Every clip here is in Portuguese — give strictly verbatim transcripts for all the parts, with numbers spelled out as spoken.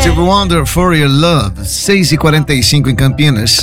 Stevie Wonder, For Your Love, seis e quarenta e cinco em Campinas.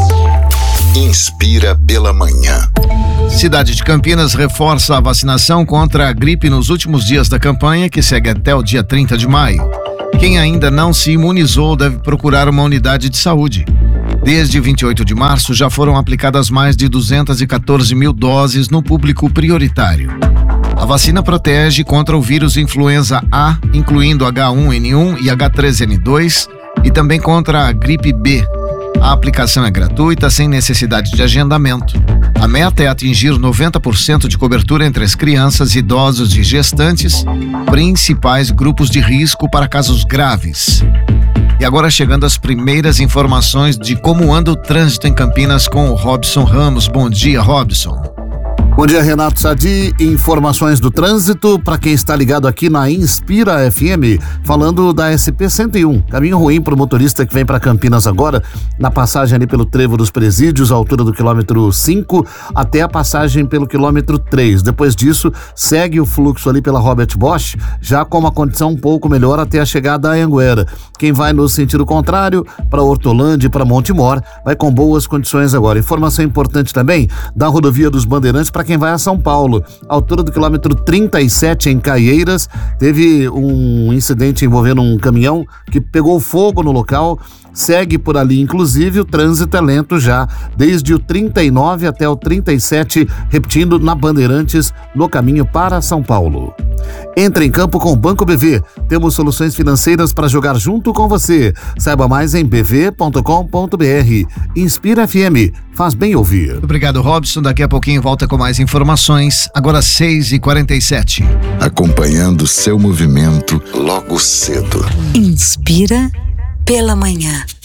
Inspira pela manhã. Cidade de Campinas reforça a vacinação contra a gripe nos últimos dias da campanha, que segue até o dia trinta de maio. Quem ainda não se imunizou deve procurar uma unidade de saúde. Desde vinte e oito de março já foram aplicadas mais de duzentas e quatorze mil doses no público prioritário. A vacina protege contra o vírus influenza A, incluindo H um N um e H três N dois, e também contra a gripe B. A aplicação é gratuita, sem necessidade de agendamento. A meta é atingir noventa por cento de cobertura entre as crianças, idosos e gestantes, principais grupos de risco para casos graves. E agora chegando às primeiras informações de como anda o trânsito em Campinas com o Robson Ramos. Bom dia, Robson. Bom dia, Renato Sadi. Informações do trânsito para quem está ligado aqui na Inspira F M, falando da S P cento e um. Caminho ruim para o motorista que vem para Campinas agora, na passagem ali pelo Trevo dos Presídios, à altura do quilômetro cinco, até a passagem pelo quilômetro três. Depois disso, segue o fluxo ali pela Robert Bosch, já com uma condição um pouco melhor até a chegada a Anhanguera. Quem vai no sentido contrário, para Hortolândia e para Montemor, vai com boas condições agora. Informação importante também da rodovia dos Bandeirantes para quem vai a São Paulo. À altura do quilômetro trinta e sete em Caieiras, teve um incidente envolvendo um caminhão que pegou fogo no local. Segue por ali, inclusive o trânsito é lento já, desde o trinta e nove até o trinta e sete, repetindo, na Bandeirantes, no caminho para São Paulo. Entre em campo com o Banco B V. Temos soluções financeiras para jogar junto com você. Saiba mais em b v ponto com ponto b r. Inspira F M. Faz bem ouvir. Obrigado, Robson. Daqui a pouquinho volta com mais informações. Agora seis e quarenta e sete. Acompanhando seu movimento logo cedo. Inspira pela manhã.